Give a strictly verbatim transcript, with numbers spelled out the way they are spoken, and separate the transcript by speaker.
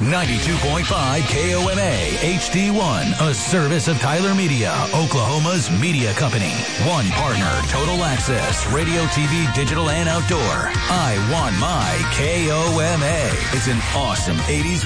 Speaker 1: ninety-two point five K O M A H D one, a service of Tyler Media, Oklahoma's media company. One partner, Total Access, radio, T V, digital, and outdoor. I want my K O M A. It's an awesome eighties